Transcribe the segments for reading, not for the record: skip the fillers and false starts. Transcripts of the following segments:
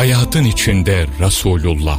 Hayatın içinde Resulullah.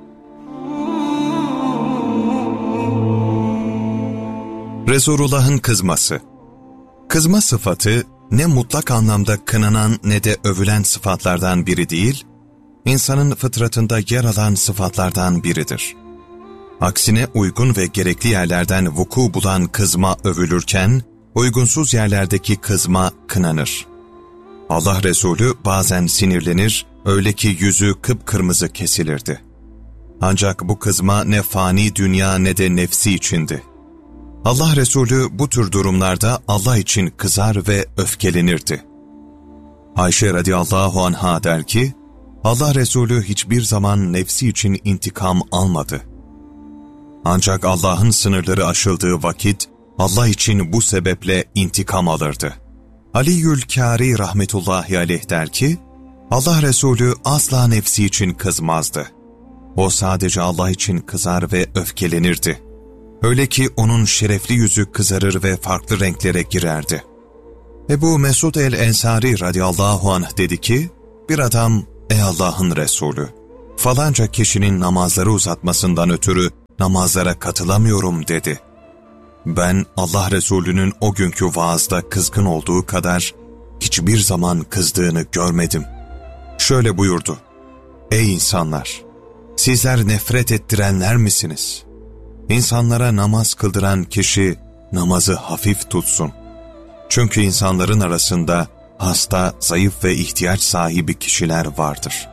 Resulullah'ın kızması. Kızma sıfatı ne mutlak anlamda kınanan ne de övülen sıfatlardan biri değil, insanın fıtratında yer alan sıfatlardan biridir. Aksine uygun ve gerekli yerlerden vuku bulan kızma övülürken, uygunsuz yerlerdeki kızma kınanır. Allah Resulü bazen sinirlenir, öyle ki yüzü kıpkırmızı kesilirdi. Ancak bu kızma ne fani dünya ne de nefsi içindi. Allah Resulü bu tür durumlarda Allah için kızar ve öfkelenirdi. Ayşe radıyallahu anha der ki, Allah Resulü hiçbir zaman nefsi için intikam almadı. Ancak Allah'ın sınırları aşıldığı vakit, Allah için bu sebeple intikam alırdı. Ali'ül-Kâri rahmetullahi aleyh der ki, Allah Resulü asla nefsi için kızmazdı. O sadece Allah için kızar ve öfkelenirdi. Öyle ki onun şerefli yüzü kızarır ve farklı renklere girerdi. Ebu Mesud el-Ensari radıyallahu anh dedi ki, bir adam, ey Allah'ın Resulü, falanca kişinin namazları uzatmasından ötürü namazlara katılamıyorum dedi. Ben Allah Resulü'nün o günkü vaazda kızgın olduğu kadar hiçbir zaman kızdığını görmedim. Şöyle buyurdu, ey insanlar, sizler nefret ettirenler misiniz? İnsanlara namaz kıldıran kişi namazı hafif tutsun. Çünkü insanların arasında hasta, zayıf ve ihtiyaç sahibi kişiler vardır.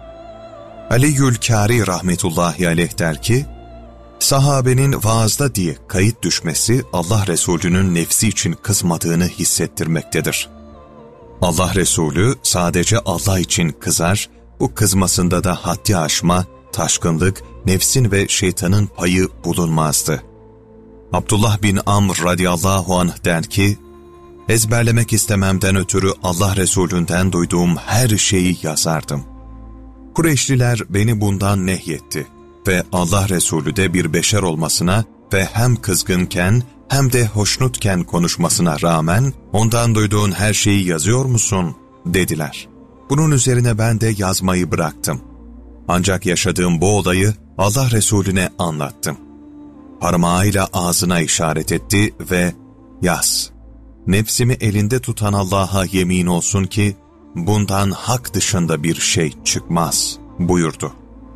Ali'ül-Kâri rahmetullahi aleyh der ki, sahabenin vaazda diye kayıt düşmesi Allah Resulü'nün nefsi için kızmadığını hissettirmektedir. Allah Resulü sadece Allah için kızar, bu kızmasında da haddi aşma, taşkınlık, nefsin ve şeytanın payı bulunmazdı. Abdullah bin Amr radıyallahu anh der ki, ezberlemek istememden ötürü Allah Resulü'nden duyduğum her şeyi yazardım. Kureyşliler beni bundan nehyetti ve Allah Resulü de bir beşer olmasına ve hem kızgınken hem de hoşnutken konuşmasına rağmen ondan duyduğun her şeyi yazıyor musun dediler. Bunun üzerine ben de yazmayı bıraktım. Ancak yaşadığım bu olayı Allah Resulüne anlattım. Parmağıyla ağzına işaret etti ve yaz. Nefsimi elinde tutan Allah'a yemin olsun ki bundan hak dışında bir şey çıkmaz buyurdu.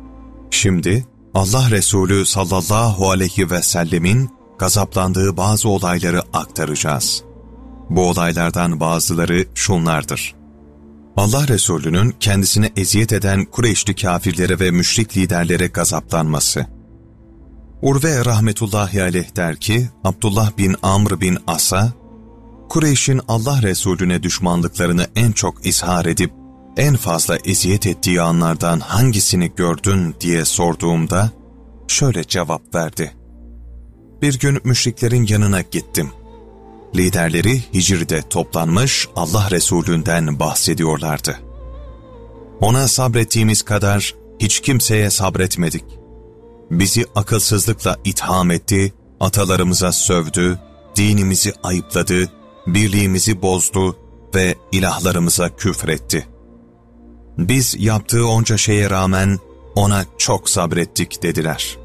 Şimdi Allah Resulü sallallahu aleyhi ve sellemin gazaplandığı bazı olayları aktaracağız. Bu olaylardan bazıları şunlardır. Allah Resulü'nün kendisine eziyet eden Kureyşli kafirlere ve müşrik liderlere gazaplanması. Urve rahmetullahi aleyh der ki, Abdullah bin Amr bin As'a, Kureyş'in Allah Resulüne düşmanlıklarını en çok izhar edip, en fazla eziyet ettiği anlardan hangisini gördün diye sorduğumda, şöyle cevap verdi. Bir gün müşriklerin yanına gittim. Liderleri Hicri'de toplanmış Allah Resulü'nden bahsediyorlardı. Ona sabrettiğimiz kadar hiç kimseye sabretmedik. Bizi akılsızlıkla itham etti, atalarımıza sövdü, dinimizi ayıpladı, birliğimizi bozdu ve ilahlarımıza küfretti. Biz yaptığı onca şeye rağmen ona çok sabrettik dediler.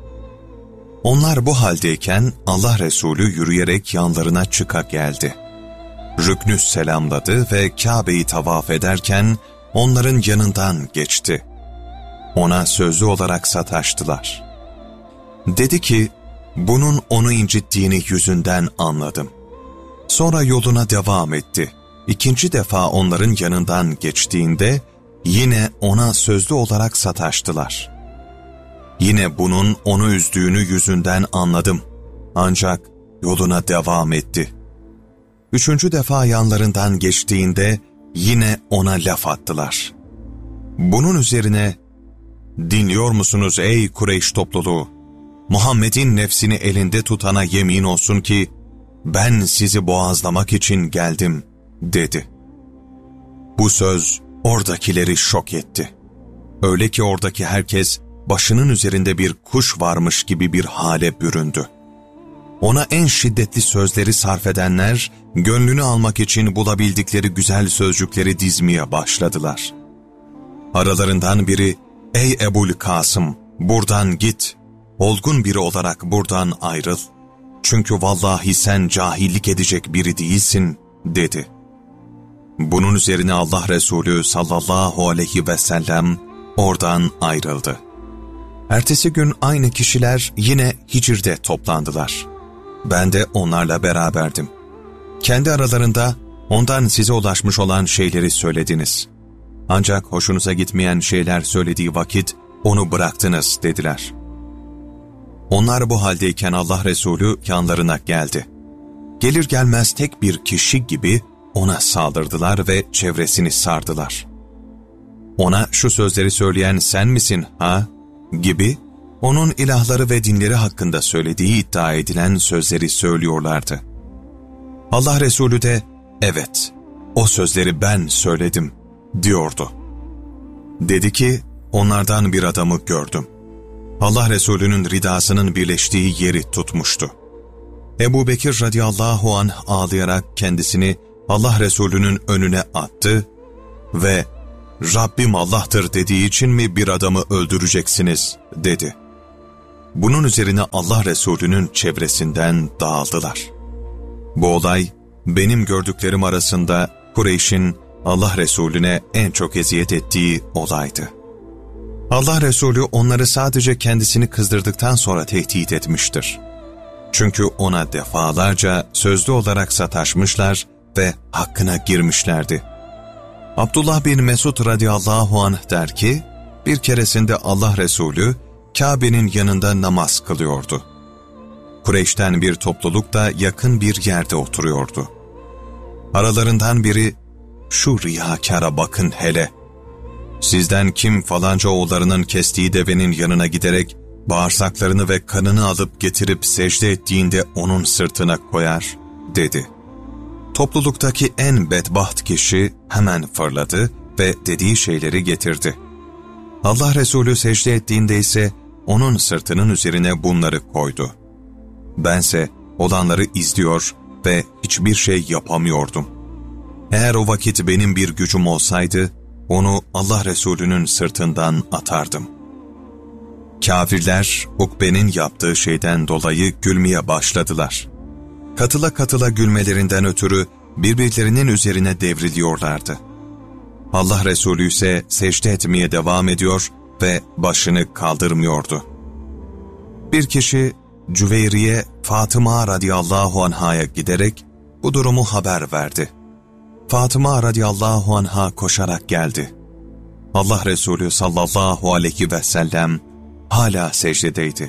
Onlar bu haldeyken Allah Resulü yürüyerek yanlarına çıka geldi. Rüknü selamladı ve Kabe'yi tavaf ederken onların yanından geçti. Ona sözlü olarak sataştılar. Dedi ki, bunun onu incittiğini yüzünden anladım. Sonra yoluna devam etti. İkinci defa onların yanından geçtiğinde yine ona sözlü olarak sataştılar. Yine bunun onu üzdüğünü yüzünden anladım. Ancak yoluna devam etti. Üçüncü defa yanlarından geçtiğinde yine ona laf attılar. Bunun üzerine, dinliyor musunuz ey Kureyş topluluğu? Muhammed'in nefsini elinde tutana yemin olsun ki, ben sizi boğazlamak için geldim, dedi. Bu söz oradakileri şok etti. Öyle ki oradaki herkes, başının üzerinde bir kuş varmış gibi bir hale büründü. Ona en şiddetli sözleri sarf edenler, gönlünü almak için bulabildikleri güzel sözcükleri dizmeye başladılar. Aralarından biri, ''Ey Ebul Kasım, buradan git, olgun biri olarak buradan ayrıl. Çünkü vallahi sen cahillik edecek biri değilsin.'' dedi. Bunun üzerine Allah Resulü sallallahu aleyhi ve sellem oradan ayrıldı. Ertesi gün aynı kişiler yine Hicr'de toplandılar. Ben de onlarla beraberdim. Kendi aralarında ondan size ulaşmış olan şeyleri söylediniz. Ancak hoşunuza gitmeyen şeyler söylediği vakit onu bıraktınız dediler. Onlar bu haldeyken Allah Resulü yanlarına geldi. Gelir gelmez tek bir kişi gibi ona saldırdılar ve çevresini sardılar. Ona şu sözleri söyleyen sen misin ha? Gibi onun ilahları ve dinleri hakkında söylediği iddia edilen sözleri söylüyorlardı. Allah Resulü de evet o sözleri ben söyledim diyordu. Dedi ki onlardan bir adamı gördüm. Allah Resulü'nün ridasının birleştiği yeri tutmuştu. Ebu Bekir radıyallahu anh ağlayarak kendisini Allah Resulü'nün önüne attı ve ''Rabbim Allah'tır dediği için mi bir adamı öldüreceksiniz?'' dedi. Bunun üzerine Allah Resulü'nün çevresinden dağıldılar. Bu olay benim gördüklerim arasında Kureyş'in Allah Resulüne en çok eziyet ettiği olaydı. Allah Resulü onları sadece kendisini kızdırdıktan sonra tehdit etmiştir. Çünkü ona defalarca sözlü olarak sataşmışlar ve hakkına girmişlerdi. Abdullah bin Mesud radıyallahu anh der ki, bir keresinde Allah Resulü Kabe'nin yanında namaz kılıyordu. Kureyş'ten bir topluluk da yakın bir yerde oturuyordu. Aralarından biri, şu riyakâra bakın hele, sizden kim falanca oğullarının kestiği devenin yanına giderek bağırsaklarını ve kanını alıp getirip secde ettiğinde onun sırtına koyar, dedi. Topluluktaki en bedbaht kişi hemen fırladı ve dediği şeyleri getirdi. Allah Resulü secde ettiğinde ise onun sırtının üzerine bunları koydu. Bense olanları izliyor ve hiçbir şey yapamıyordum. Eğer o vakit benim bir gücüm olsaydı, onu Allah Resulü'nün sırtından atardım. Kafirler, Ukbe'nin yaptığı şeyden dolayı gülmeye başladılar. Katıla katıla gülmelerinden ötürü birbirlerinin üzerine devriliyorlardı. Allah Resulü ise secde etmeye devam ediyor ve başını kaldırmıyordu. Bir kişi Cüveyriye Fatıma radıyallahu anh'a giderek bu durumu haber verdi. Fatıma radıyallahu anh'a koşarak geldi. Allah Resulü sallallahu aleyhi ve sellem hala secdedeydi.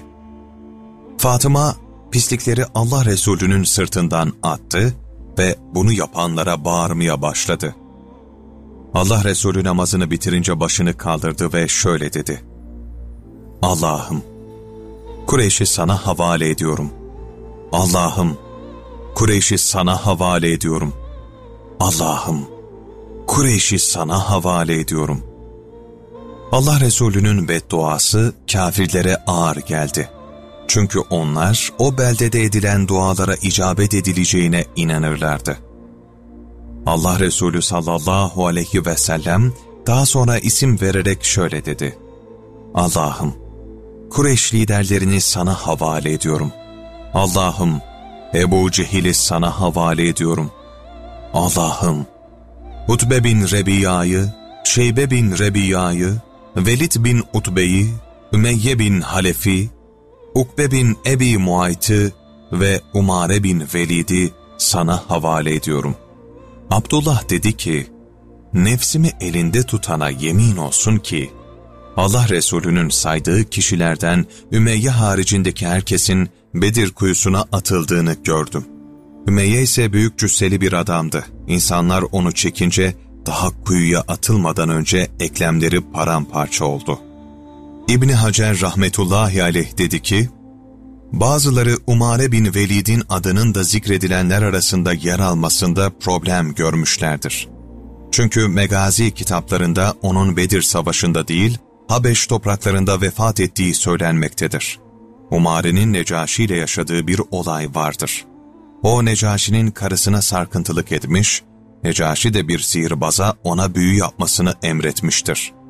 Fatıma pislikleri Allah Resulü'nün sırtından attı ve bunu yapanlara bağırmaya başladı. Allah Resulü namazını bitirince başını kaldırdı ve şöyle dedi. Allah'ım, Kureyş'i sana havale ediyorum. Allah'ım, Kureyş'i sana havale ediyorum. Allah'ım, Kureyş'i sana havale ediyorum. Allah Resulü'nün bedduası kafirlere ağır geldi. Çünkü onlar o beldede edilen dualara icabet edileceğine inanırlardı. Allah Resulü sallallahu aleyhi ve sellem daha sonra isim vererek şöyle dedi. Allah'ım, Kureyş liderlerini sana havale ediyorum. Allah'ım, Ebu Cehil'i sana havale ediyorum. Allah'ım, Utbe bin Rebiya'yı, Şeybe bin Rebiya'yı, Velid bin Utbe'yi, Ümeyye bin Halef'i, Ukbe bin Ebi Muayt'ı ve Umare bin Velid'i sana havale ediyorum. Abdullah dedi ki, nefsimi elinde tutana yemin olsun ki, Allah Resulü'nün saydığı kişilerden Ümeyye haricindeki herkesin Bedir kuyusuna atıldığını gördüm. Ümeyye ise büyük cüsseli bir adamdı. İnsanlar onu çekince daha kuyuya atılmadan önce eklemleri paramparça oldu. İbni Hacer rahmetullahi aleyh dedi ki, bazıları Umare bin Velid'in adının da zikredilenler arasında yer almasında problem görmüşlerdir. Çünkü Megazi kitaplarında onun Bedir Savaşı'nda değil, Habeş topraklarında vefat ettiği söylenmektedir. Umare'nin Necaşi ile yaşadığı bir olay vardır. O Necaşi'nin karısına sarkıntılık etmiş, Necaşi de bir sihirbaza ona büyü yapmasını emretmiştir.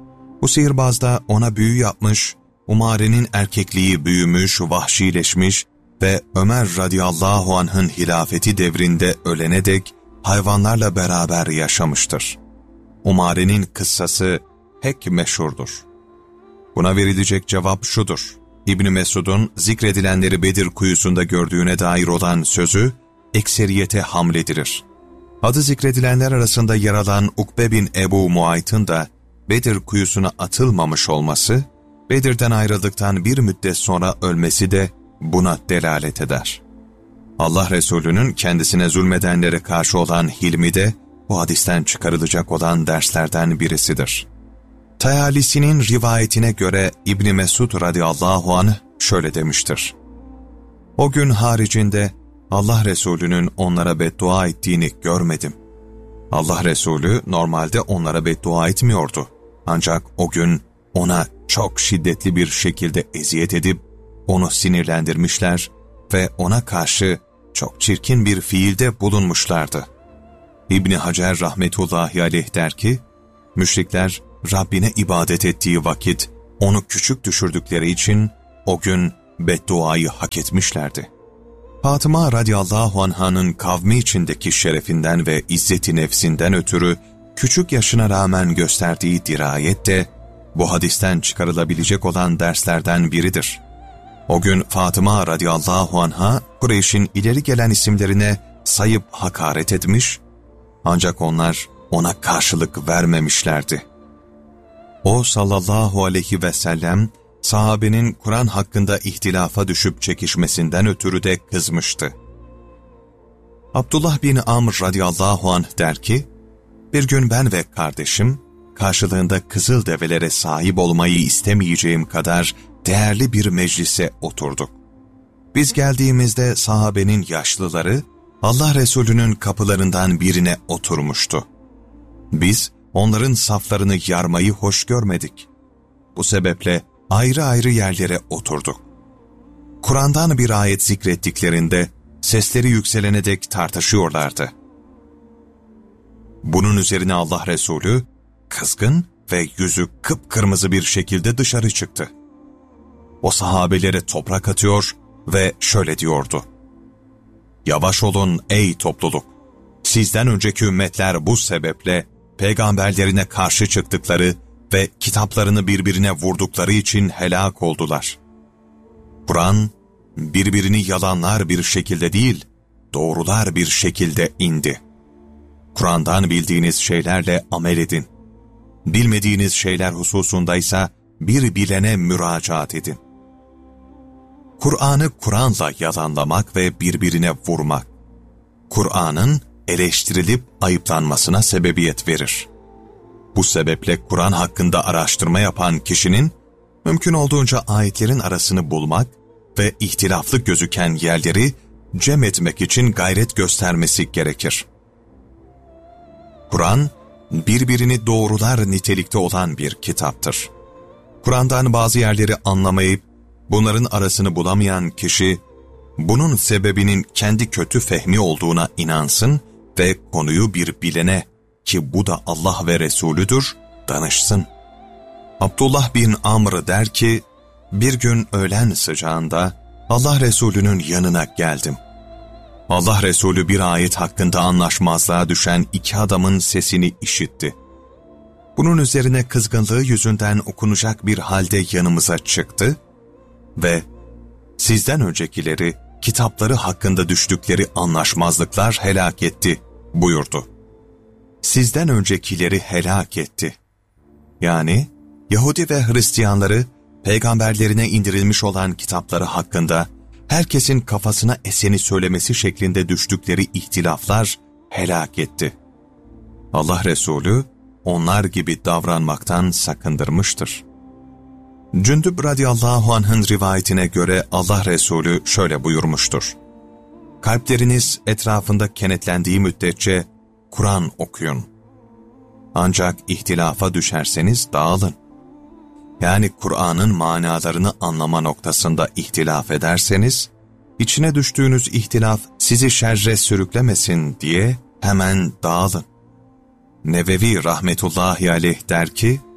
Bu sihirbaz da ona büyü yapmış, Umare'nin erkekliği büyümüş, vahşileşmiş ve Ömer radıyallahu anh'ın hilafeti devrinde ölene dek hayvanlarla beraber yaşamıştır. Umare'nin kıssası pek meşhurdur. Buna verilecek cevap şudur: İbn Mesud'un zikredilenleri Bedir kuyusunda gördüğüne dair olan sözü ekseriyete hamledilir. Adı zikredilenler arasında yer alan Ukbe bin Ebu Muayt'ın da Bedir kuyusuna atılmamış olması, Bedir'den ayrıldıktan bir müddet sonra ölmesi de buna delalet eder. Allah Resulü'nün kendisine zulmedenlere karşı olan hilmi de bu hadisten çıkarılacak olan derslerden birisidir. Tayalisi'nin rivayetine göre İbn Mesud radıyallahu anh şöyle demiştir: O gün haricinde Allah Resulü'nün onlara beddua ettiğini görmedim. Allah Resulü normalde onlara beddua etmiyordu. Ancak o gün ona çok şiddetli bir şekilde eziyet edip onu sinirlendirmişler ve ona karşı çok çirkin bir fiilde bulunmuşlardı. İbn Hacer rahmetullahi aleyh der ki, müşrikler Rabbine ibadet ettiği vakit onu küçük düşürdükleri için o gün bedduayı hak etmişlerdi. Fatıma radıyallahu anh'ın kavmi içindeki şerefinden ve izzeti nefsinden ötürü küçük yaşına rağmen gösterdiği dirayet de bu hadisten çıkarılabilecek olan derslerden biridir. O gün Fatıma radıyallahu anh'a Kureyş'in ileri gelen isimlerine sayıp hakaret etmiş, ancak onlar ona karşılık vermemişlerdi. O sallallahu aleyhi ve sellem, sahabenin Kur'an hakkında ihtilafa düşüp çekişmesinden ötürü de kızmıştı. Abdullah bin Amr radıyallahu anh der ki, bir gün ben ve kardeşim, karşılığında kızıl develere sahip olmayı istemeyeceğim kadar değerli bir meclise oturduk. Biz geldiğimizde sahabenin yaşlıları, Allah Resulü'nün kapılarından birine oturmuştu. Biz, onların saflarını yarmayı hoş görmedik. Bu sebeple ayrı ayrı yerlere oturduk. Kur'an'dan bir ayet zikrettiklerinde sesleri yükselene dek tartışıyorlardı. Bunun üzerine Allah Resulü kızgın ve yüzü kıpkırmızı bir şekilde dışarı çıktı. O sahabelere toprak atıyor ve şöyle diyordu: Yavaş olun ey topluluk! Sizden önceki ümmetler bu sebeple peygamberlerine karşı çıktıkları ve kitaplarını birbirine vurdukları için helak oldular. Kur'an, birbirini yalanlar bir şekilde değil, doğrular bir şekilde indi. Kur'an'dan bildiğiniz şeylerle amel edin. Bilmediğiniz şeyler hususundaysa bir bilene müracaat edin. Kur'an'ı Kur'an'la yalanlamak ve birbirine vurmak, Kur'an'ın eleştirilip ayıplanmasına sebebiyet verir. Bu sebeple Kur'an hakkında araştırma yapan kişinin, mümkün olduğunca ayetlerin arasını bulmak ve ihtilaflı gözüken yerleri cem etmek için gayret göstermesi gerekir. Kur'an, birbirini doğrular nitelikte olan bir kitaptır. Kur'an'dan bazı yerleri anlamayıp, bunların arasını bulamayan kişi, bunun sebebinin kendi kötü fehmi olduğuna inansın ve konuyu bir bilene, ki bu da Allah ve Resulüdür, danışsın. Abdullah bin Amr der ki, bir gün öğlen sıcağında Allah Resulü'nün yanına geldim. Allah Resulü bir ayet hakkında anlaşmazlığa düşen iki adamın sesini işitti. Bunun üzerine kızgınlığı yüzünden okunacak bir halde yanımıza çıktı ve sizden öncekileri kitapları hakkında düştükleri anlaşmazlıklar helak etti buyurdu. Sizden öncekileri helak etti. Yani Yahudi ve Hristiyanları peygamberlerine indirilmiş olan kitapları hakkında herkesin kafasına eseni söylemesi şeklinde düştükleri ihtilaflar helak etti. Allah Resulü onlar gibi davranmaktan sakındırmıştır. Cündüb radıyallahu anh'ın rivayetine göre Allah Resulü şöyle buyurmuştur: Kalpleriniz etrafında kenetlendiği müddetçe Kur'an okuyun. Ancak ihtilafa düşerseniz dağılın. Yani Kur'an'ın manalarını anlama noktasında ihtilaf ederseniz, içine düştüğünüz ihtilaf sizi şerre sürüklemesin diye hemen dağılın. Nevevi rahmetullahi aleyh der ki,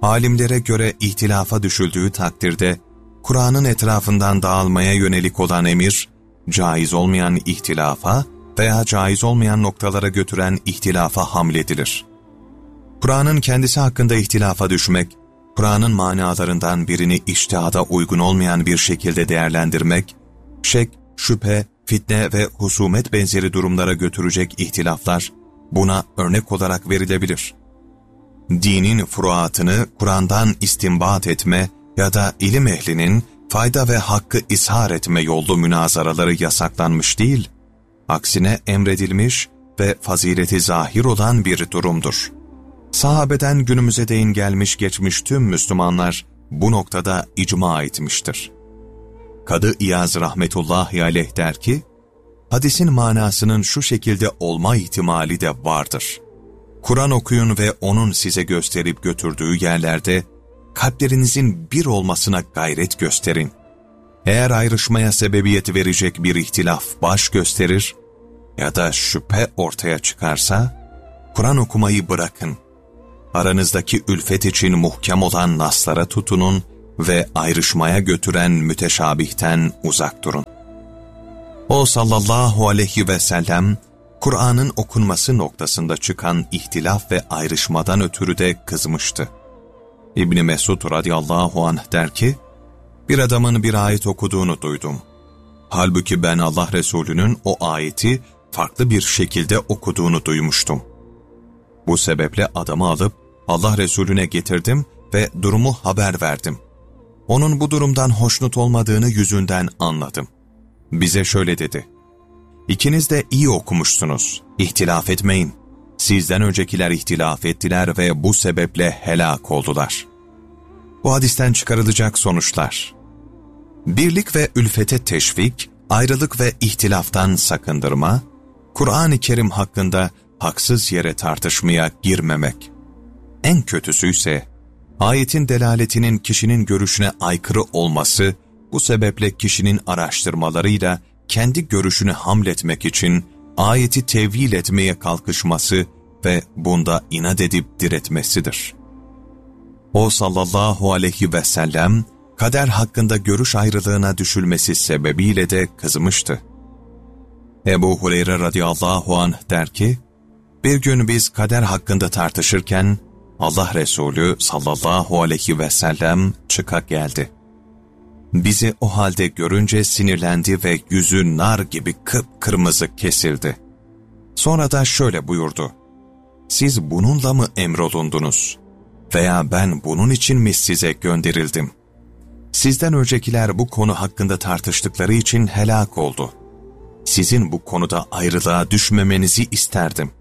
Alimlere göre ihtilafa düşüldüğü takdirde, Kur'an'ın etrafından dağılmaya yönelik olan emir, caiz olmayan ihtilafa veya caiz olmayan noktalara götüren ihtilafa hamledilir. Kur'an'ın kendisi hakkında ihtilafa düşmek, Kur'an'ın manalarından birini içtihada uygun olmayan bir şekilde değerlendirmek, şek, şüphe, fitne ve husumet benzeri durumlara götürecek ihtilaflar buna örnek olarak verilebilir. Dinin furuatını Kur'an'dan istinbat etme ya da ilim ehlinin fayda ve hakkı ishar etme yollu münazaraları yasaklanmış değil, aksine emredilmiş ve fazileti zahir olan bir durumdur. Sahabeden günümüze değin gelmiş geçmiş tüm Müslümanlar bu noktada icma etmiştir. Kadı İyaz rahmetullahi aleyh der ki, hadisin manasının şu şekilde olma ihtimali de vardır. Kur'an okuyun ve onun size gösterip götürdüğü yerlerde kalplerinizin bir olmasına gayret gösterin. Eğer ayrışmaya sebebiyet verecek bir ihtilaf baş gösterir ya da şüphe ortaya çıkarsa, Kur'an okumayı bırakın. Aranızdaki ülfet için muhkem olan naslara tutunun ve ayrışmaya götüren müteşabihten uzak durun. O sallallahu aleyhi ve sellem, Kur'an'ın okunması noktasında çıkan ihtilaf ve ayrışmadan ötürü de kızmıştı. İbn Mesud radıyallahu anh der ki, bir adamın bir ayet okuduğunu duydum. Halbuki ben Allah Resulü'nün o ayeti farklı bir şekilde okuduğunu duymuştum. Bu sebeple adamı alıp Allah Resulüne getirdim ve durumu haber verdim. Onun bu durumdan hoşnut olmadığını yüzünden anladım. Bize şöyle dedi: İkiniz de iyi okumuşsunuz, ihtilaf etmeyin. Sizden öncekiler ihtilaf ettiler ve bu sebeple helak oldular. Bu hadisten çıkarılacak sonuçlar: birlik ve ülfete teşvik, ayrılık ve ihtilaftan sakındırma, Kur'an-ı Kerim hakkında haksız yere tartışmaya girmemek. En kötüsü ise ayetin delaletinin kişinin görüşüne aykırı olması, bu sebeple kişinin araştırmalarıyla kendi görüşünü hamletmek için ayeti tevil etmeye kalkışması ve bunda inat edip diretmesidir. O sallallahu aleyhi ve sellem, kader hakkında görüş ayrılığına düşülmesi sebebiyle de kızmıştı. Ebu Hureyre radıyallahu anh der ki, bir gün biz kader hakkında tartışırken, Allah Resulü sallallahu aleyhi ve sellem çıka geldi. Bizi o halde görünce sinirlendi ve yüzü nar gibi kıpkırmızı kesildi. Sonra da şöyle buyurdu: siz bununla mı emrolundunuz? Veya ben bunun için mi size gönderildim? Sizden öncekiler bu konu hakkında tartıştıkları için helak oldu. Sizin bu konuda ayrılığa düşmemenizi isterdim.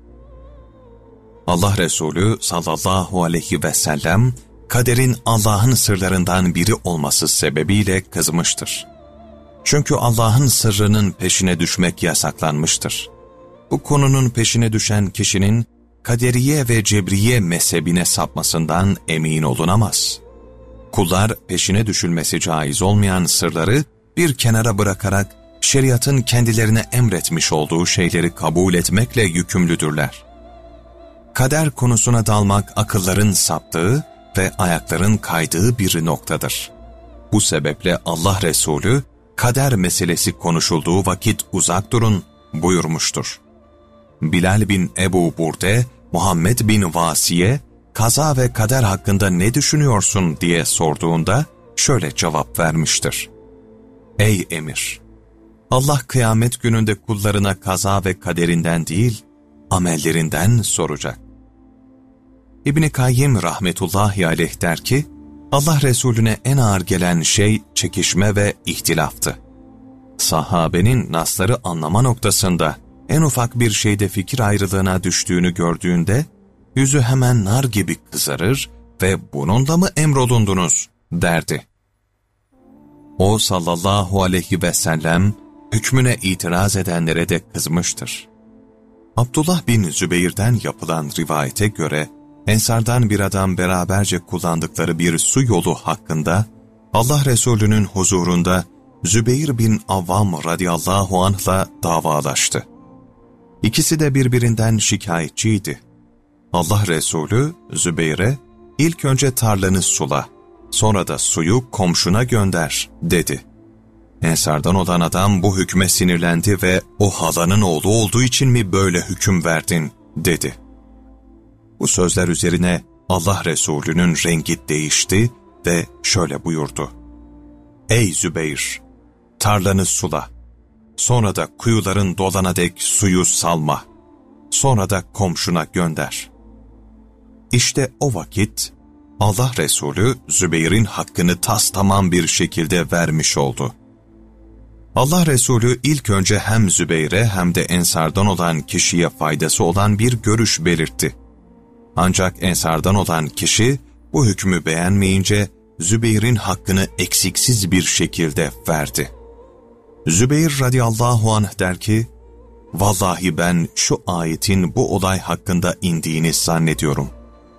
Allah Resulü sallallahu aleyhi ve sellem, kaderin Allah'ın sırlarından biri olması sebebiyle kızmıştır. Çünkü Allah'ın sırrının peşine düşmek yasaklanmıştır. Bu konunun peşine düşen kişinin kaderiye ve cebriye mezhebine sapmasından emin olunamaz. Kullar peşine düşülmesi caiz olmayan sırları bir kenara bırakarak şeriatın kendilerine emretmiş olduğu şeyleri kabul etmekle yükümlüdürler. Kader konusuna dalmak akılların saptığı ve ayakların kaydığı bir noktadır. Bu sebeple Allah Resulü, kader meselesi konuşulduğu vakit uzak durun buyurmuştur. Bilal bin Ebu Burde, Muhammed bin Vasiye, kaza ve kader hakkında ne düşünüyorsun diye sorduğunda şöyle cevap vermiştir: Ey emir! Allah kıyamet gününde kullarına kaza ve kaderinden değil, amellerinden soracak. İbn-i Kayyim rahmetullahi aleyh der ki, Allah Resulüne en ağır gelen şey çekişme ve ihtilaftı. Sahabenin nasları anlama noktasında en ufak bir şeyde fikir ayrılığına düştüğünü gördüğünde, yüzü hemen nar gibi kızarır ve bununla mı emrolundunuz derdi. O sallallahu aleyhi ve sellem, hükmüne itiraz edenlere de kızmıştır. Abdullah bin Zübeyir'den yapılan rivayete göre, Ensardan bir adam beraberce kullandıkları bir su yolu hakkında, Allah Resulü'nün huzurunda Zübeyir bin Avvam radıyallahu anh'la davalaştı. İkisi de birbirinden şikayetçiydi. Allah Resulü Zübeyir'e, ilk önce tarlanı sula, sonra da suyu komşuna gönder dedi. Ensardan olan adam bu hükme sinirlendi ve o halanın oğlu olduğu için mi böyle hüküm verdin dedi. Bu sözler üzerine Allah Resulü'nün rengi değişti ve şöyle buyurdu. Ey Zübeyir! Tarlanı sula, sonra da kuyuların dolana dek suyu salma, sonra da komşuna gönder. İşte o vakit Allah Resulü Zübeyir'in hakkını tastamam bir şekilde vermiş oldu. Allah Resulü ilk önce hem Zübeyir'e hem de Ensardan olan kişiye faydası olan bir görüş belirtti. Ancak Ensardan olan kişi bu hükmü beğenmeyince Zübeyir'in hakkını eksiksiz bir şekilde verdi. Zübeyir radıyallahu anh der ki, vallahi ben şu ayetin bu olay hakkında indiğini zannediyorum.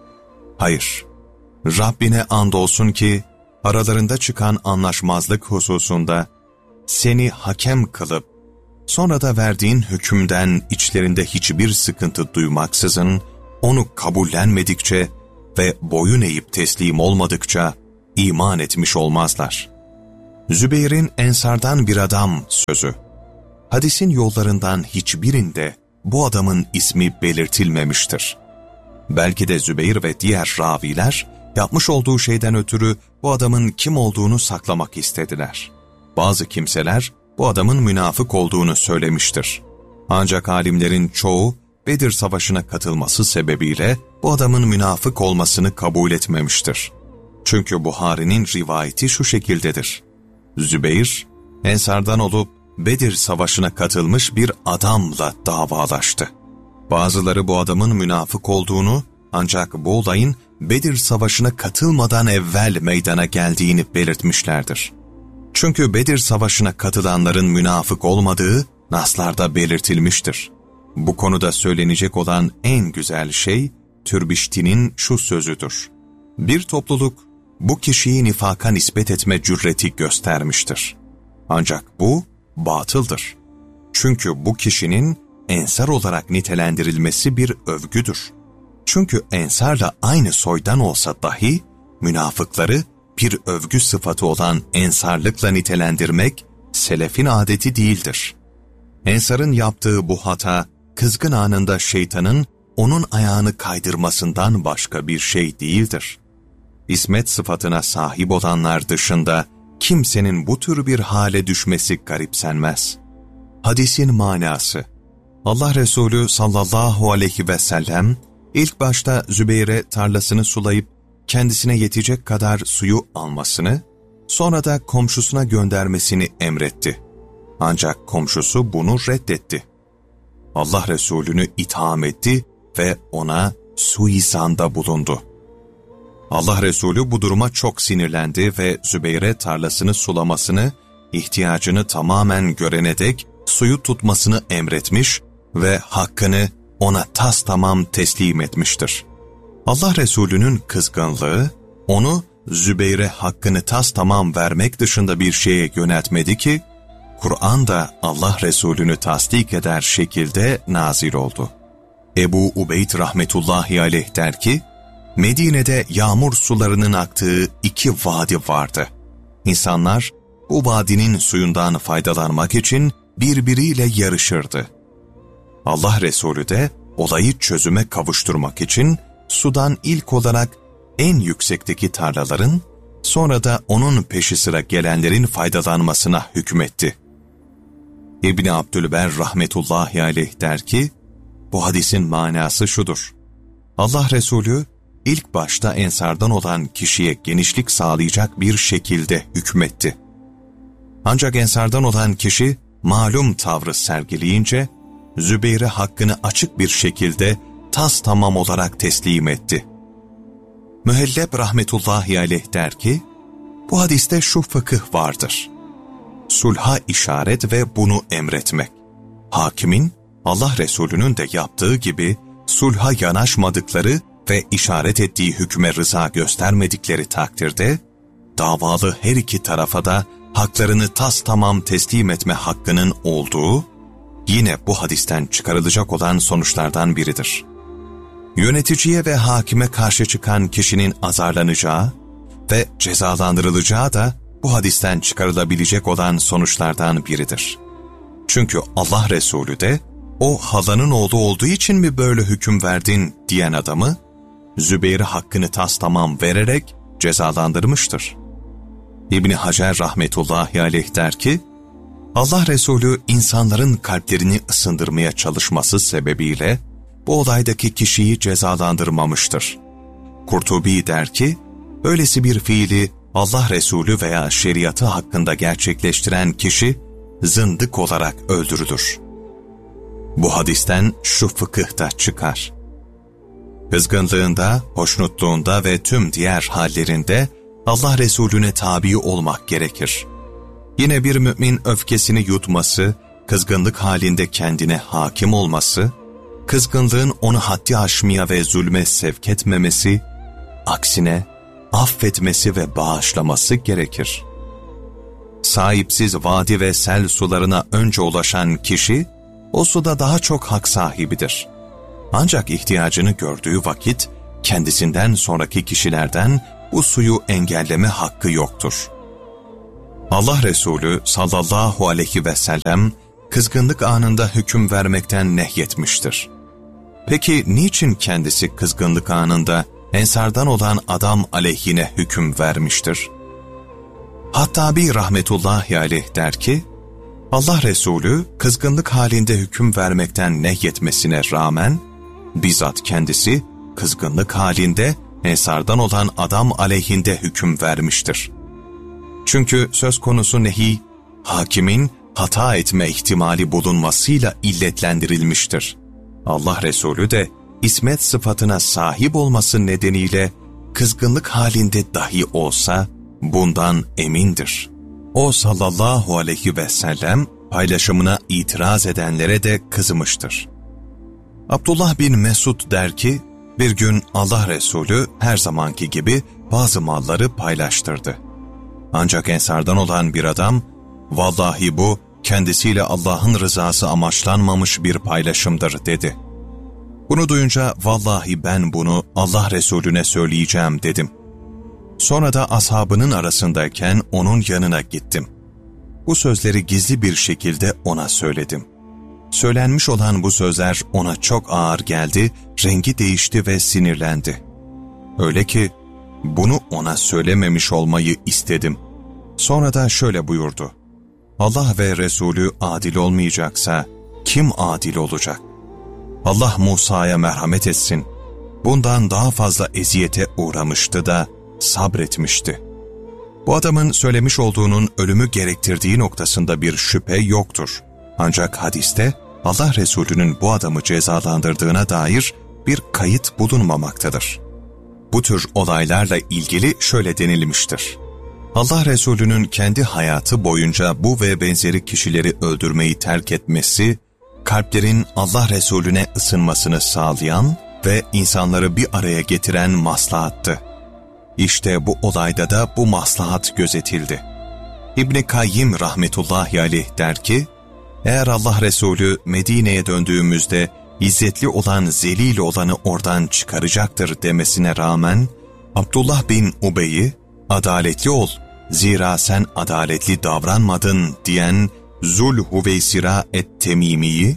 Hayır, Rabbine andolsun ki aralarında çıkan anlaşmazlık hususunda seni hakem kılıp sonra da verdiğin hükümden içlerinde hiçbir sıkıntı duymaksızın onu kabullenmedikçe ve boyun eğip teslim olmadıkça iman etmiş olmazlar. Zübeyir'in Ensardan bir adam sözü. Hadisin yollarından hiçbirinde bu adamın ismi belirtilmemiştir. Belki de Zübeyir ve diğer raviler yapmış olduğu şeyden ötürü bu adamın kim olduğunu saklamak istediler. Bazı kimseler bu adamın münafık olduğunu söylemiştir. Ancak alimlerin çoğu Bedir Savaşı'na katılması sebebiyle bu adamın münafık olmasını kabul etmemiştir. Çünkü Buhari'nin rivayeti şu şekildedir. Zübeyir, Ensardan olup Bedir Savaşı'na katılmış bir adamla davalaştı. Bazıları bu adamın münafık olduğunu ancak bu olayın Bedir Savaşı'na katılmadan evvel meydana geldiğini belirtmişlerdir. Çünkü Bedir Savaşı'na katılanların münafık olmadığı naslarda belirtilmiştir. Bu konuda söylenecek olan en güzel şey Türbişti'nin şu sözüdür. Bir topluluk bu kişiyi nifaka nispet etme cüreti göstermiştir. Ancak bu batıldır. Çünkü bu kişinin ensar olarak nitelendirilmesi bir övgüdür. Çünkü ensarla aynı soydan olsa dahi münafıkları bir övgü sıfatı olan ensarlıkla nitelendirmek selefin adeti değildir. Ensarın yaptığı bu hata kızgın anında şeytanın onun ayağını kaydırmasından başka bir şey değildir. İsmet sıfatına sahip olanlar dışında kimsenin bu tür bir hale düşmesi garipsenmez. Hadisin manası: Allah Resulü sallallahu aleyhi ve sellem ilk başta Zübeyir'e tarlasını sulayıp kendisine yetecek kadar suyu almasını, sonra da komşusuna göndermesini emretti. Ancak komşusu bunu reddetti. Allah Resulü'nü itham etti ve ona suizanda bulundu. Allah Resulü bu duruma çok sinirlendi ve Zübeyir'e tarlasını sulamasını, ihtiyacını tamamen görene dek suyu tutmasını emretmiş ve hakkını ona tastamam teslim etmiştir. Allah Resulü'nün kızgınlığı, onu Zübeyir'e hakkını tastamam vermek dışında bir şeye yöneltmedi ki, Kur'an da Allah Resulü'nü tasdik eder şekilde nazil oldu. Ebu Ubeyd rahmetullahi aleyh der ki, Medine'de yağmur sularının aktığı 2 vadi vardı. İnsanlar bu vadinin suyundan faydalanmak için birbiriyle yarışırdı. Allah Resulü de olayı çözüme kavuşturmak için sudan ilk olarak en yüksekteki tarlaların, sonra da onun peşi sıra gelenlerin faydalanmasına hükmetti. İbn-i Abdülber rahmetullahi aleyh der ki, bu hadisin manası şudur: Allah Resulü ilk başta ensardan olan kişiye genişlik sağlayacak bir şekilde hükmetti. Ancak ensardan olan kişi malum tavrı sergileyince, Zübeyir'e hakkını açık bir şekilde tastamam olarak teslim etti. Mühelleb rahmetullahi aleyh der ki, bu hadiste şu fıkıh vardır: sulha işaret ve bunu emretmek. Hakimin, Allah Resulü'nün de yaptığı gibi sulha yanaşmadıkları ve işaret ettiği hükme rıza göstermedikleri takdirde, davalı her iki tarafa da haklarını tastamam teslim etme hakkının olduğu, yine bu hadisten çıkarılacak olan sonuçlardan biridir. Yöneticiye ve hakime karşı çıkan kişinin azarlanacağı ve cezalandırılacağı da bu hadisten çıkarılabilecek olan sonuçlardan biridir. Çünkü Allah Resulü de o halanın oğlu olduğu için mi böyle hüküm verdin diyen adamı Zübeyir'e hakkını tastamam vererek cezalandırmıştır. İbn Hacer rahmetullahi aleyh der ki, Allah Resulü insanların kalplerini ısındırmaya çalışması sebebiyle bu olaydaki kişiyi cezalandırmamıştır. Kurtubi der ki, öylesi bir fiili Allah Resulü veya şeriatı hakkında gerçekleştiren kişi zındık olarak öldürülür. Bu hadisten şu fıkıh da çıkar. Kızgınlığında, hoşnutluğunda ve tüm diğer hallerinde Allah Resulüne tabi olmak gerekir. Yine bir mümin öfkesini yutması, kızgınlık halinde kendine hakim olması, kızgınlığın onu haddi aşmaya ve zulme sevk etmemesi, aksine affetmesi ve bağışlaması gerekir. Sahipsiz vadi ve sel sularına önce ulaşan kişi, o suda daha çok hak sahibidir. Ancak ihtiyacını gördüğü vakit, kendisinden sonraki kişilerden bu suyu engelleme hakkı yoktur. Allah Resulü sallallahu aleyhi ve sellem, kızgınlık anında hüküm vermekten nehyetmiştir. Peki niçin kendisi kızgınlık anında ensardan olan adam aleyhine hüküm vermiştir? Hattabi rahmetullahi aleyh der ki, Allah Resulü kızgınlık halinde hüküm vermekten nehyetmesine rağmen, bizzat kendisi kızgınlık halinde ensardan olan adam aleyhinde hüküm vermiştir. Çünkü söz konusu nehi, hakimin hata etme ihtimali bulunmasıyla illetlendirilmiştir. Allah Resulü de ismet sıfatına sahip olması nedeniyle kızgınlık halinde dahi olsa bundan emindir. O sallallahu aleyhi ve sellem paylaşımına itiraz edenlere de kızmıştır. Abdullah bin Mesud der ki, bir gün Allah Resulü her zamanki gibi bazı malları paylaştırdı. Ancak ensardan olan bir adam, vallahi bu kendisiyle Allah'ın rızası amaçlanmamış bir paylaşımdır dedi. Bunu duyunca vallahi ben bunu Allah Resulüne söyleyeceğim dedim. Sonra da ashabının arasındayken onun yanına gittim. Bu sözleri gizli bir şekilde ona söyledim. Söylenmiş olan bu sözler ona çok ağır geldi, rengi değişti ve sinirlendi. Öyle ki bunu ona söylememiş olmayı istedim. Sonra da şöyle buyurdu: Allah ve Resulü adil olmayacaksa kim adil olacak? Allah Musa'ya merhamet etsin. Bundan daha fazla eziyete uğramıştı da sabretmişti. Bu adamın söylemiş olduğunun ölümü gerektirdiği noktasında bir şüphe yoktur. Ancak hadiste Allah Resulü'nün bu adamı cezalandırdığına dair bir kayıt bulunmamaktadır. Bu tür olaylarla ilgili şöyle denilmiştir: Allah Resulü'nün kendi hayatı boyunca bu ve benzeri kişileri öldürmeyi terk etmesi, kalplerin Allah Resulüne ısınmasını sağlayan ve insanları bir araya getiren maslahattı. İşte bu olayda da bu maslahat gözetildi. İbn Kayyim rahmetullahi aleyh der ki, eğer Allah Resulü Medine'ye döndüğümüzde izzetli olan zelil olanı oradan çıkaracaktır demesine rağmen, Abdullah bin Ubey'i adaletli ol, zira sen adaletli davranmadın diyen Zulhuveysira et-Temimi'yi,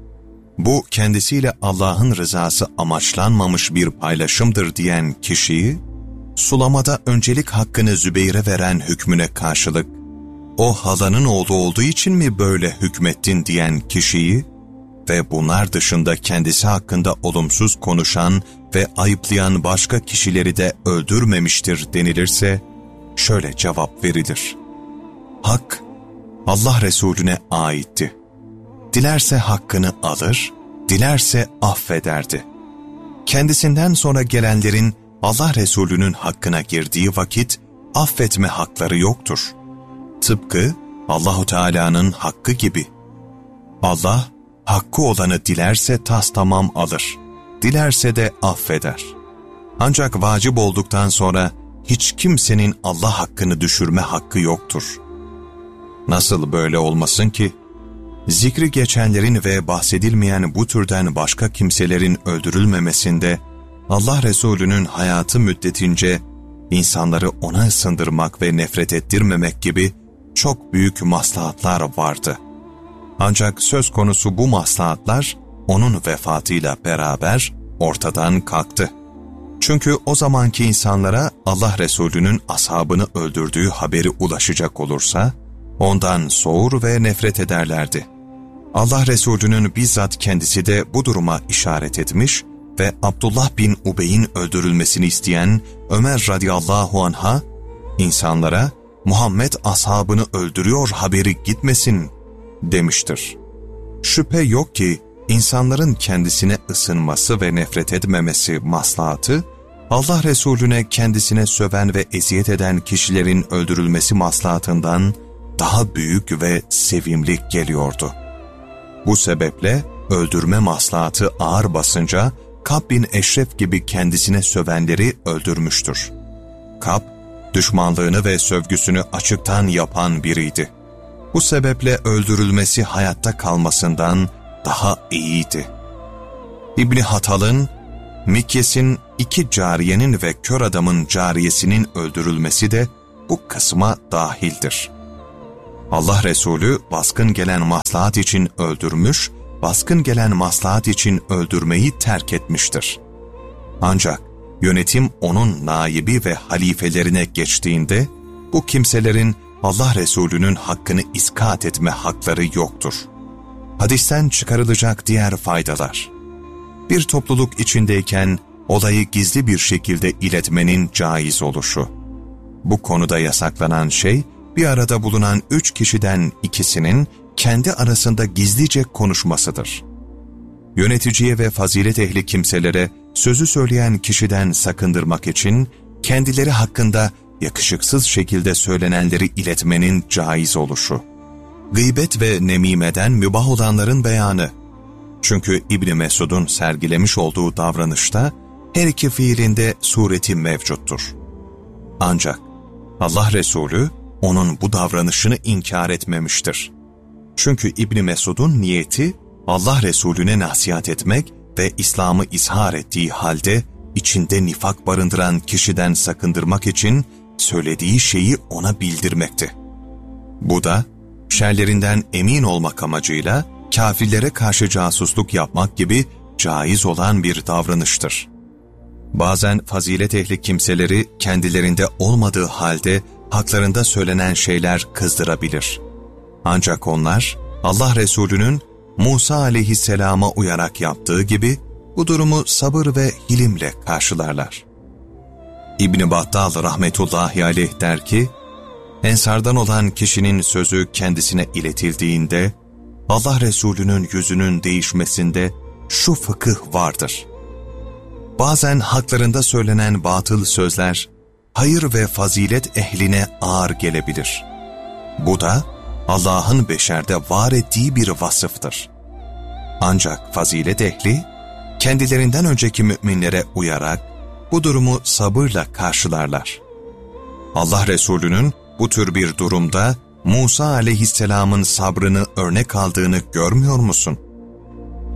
bu kendisiyle Allah'ın rızası amaçlanmamış bir paylaşımdır diyen kişiyi, sulamada öncelik hakkını Zübeyir'e veren hükmüne karşılık, o halanın oğlu olduğu için mi böyle hükmettin diyen kişiyi ve bunlar dışında kendisi hakkında olumsuz konuşan ve ayıplayan başka kişileri de öldürmemiştir denilirse, şöyle cevap verilir: Hak, Allah Resulüne aitti. Dilerse hakkını alır, dilerse affederdi. Kendisinden sonra gelenlerin Allah Resulü'nün hakkına girdiği vakit affetme hakları yoktur. Tıpkı Allahu Teala'nın hakkı gibi. Allah, hakkı olanı dilerse tastamam alır, dilerse de affeder. Ancak vacip olduktan sonra hiç kimsenin Allah hakkını düşürme hakkı yoktur. Nasıl böyle olmasın ki? Zikri geçenlerin ve bahsedilmeyen bu türden başka kimselerin öldürülmemesinde Allah Resulü'nün hayatı müddetince insanları ona ısındırmak ve nefret ettirmemek gibi çok büyük maslahatlar vardı. Ancak söz konusu bu maslahatlar onun vefatıyla beraber ortadan kalktı. Çünkü o zamanki insanlara Allah Resulü'nün ashabını öldürdüğü haberi ulaşacak olursa ondan soğur ve nefret ederlerdi. Allah Resulü'nün bizzat kendisi de bu duruma işaret etmiş ve Abdullah bin Ubey'in öldürülmesini isteyen Ömer radıyallahu anh'a insanlara Muhammed ashabını öldürüyor haberi gitmesin demiştir. Şüphe yok ki insanların kendisine ısınması ve nefret etmemesi maslahatı, Allah Resulüne kendisine söven ve eziyet eden kişilerin öldürülmesi maslahatından daha büyük ve sevimli geliyordu. Bu sebeple öldürme maslahatı ağır basınca Kab bin Eşref gibi kendisine sövenleri öldürmüştür. Kab, düşmanlığını ve sövgüsünü açıktan yapan biriydi. Bu sebeple öldürülmesi hayatta kalmasından daha iyiydi. İbni Hatal'ın, Mikyes'in 2 cariyenin ve kör adamın cariyesinin öldürülmesi de bu kısma dahildir. Allah Resulü baskın gelen maslahat için öldürmüş, baskın gelen maslahat için öldürmeyi terk etmiştir. Ancak yönetim onun naibi ve halifelerine geçtiğinde bu kimselerin Allah Resulü'nün hakkını iskat etme hakları yoktur. Hadisten çıkarılacak diğer faydalar. Bir topluluk içindeyken olayı gizli bir şekilde iletmenin caiz oluşu. Bu konuda yasaklanan şey, bir arada bulunan 3 kişiden ikisinin kendi arasında gizlice konuşmasıdır. Yöneticiye ve fazilet ehli kimselere sözü söyleyen kişiden sakındırmak için kendileri hakkında yakışıksız şekilde söylenenleri iletmenin caiz oluşu. Gıybet ve nemimeden mübah olanların beyanı. Çünkü İbn Mesud'un sergilemiş olduğu davranışta her iki fiilinde sureti mevcuttur. Ancak Allah Resulü onun bu davranışını inkar etmemiştir. Çünkü İbn Mesud'un niyeti Allah Resulüne nasihat etmek ve İslam'ı izhar ettiği halde içinde nifak barındıran kişiden sakındırmak için söylediği şeyi ona bildirmekti. Bu da şerlerinden emin olmak amacıyla kafirlere karşı casusluk yapmak gibi caiz olan bir davranıştır. Bazen fazilet ehli kimseleri kendilerinde olmadığı halde haklarında söylenen şeyler kızdırabilir. Ancak onlar Allah Resulü'nün Musa aleyhisselama uyarak yaptığı gibi bu durumu sabır ve hilimle karşılarlar. İbn Battal rahmetullahi aleyh der ki, Ensardan olan kişinin sözü kendisine iletildiğinde, Allah Resulü'nün yüzünün değişmesinde şu fıkıh vardır. Bazen haklarında söylenen batıl sözler, hayır ve fazilet ehline ağır gelebilir. Bu da Allah'ın beşerde var ettiği bir vasıftır. Ancak fazilet ehli, kendilerinden önceki müminlere uyarak bu durumu sabırla karşılarlar. Allah Resulü'nün bu tür bir durumda Musa aleyhisselamın sabrını örnek aldığını görmüyor musun?